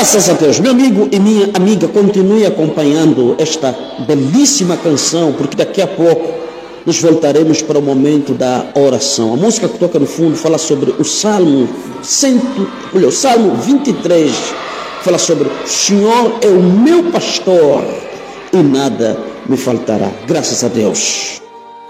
Graças a Deus, meu amigo e minha amiga, continue acompanhando esta belíssima canção, porque daqui a pouco nós voltaremos para o momento da oração. A música que toca no fundo fala sobre o Salmo 23, fala sobre o Senhor é o meu pastor e nada me faltará. Graças a Deus.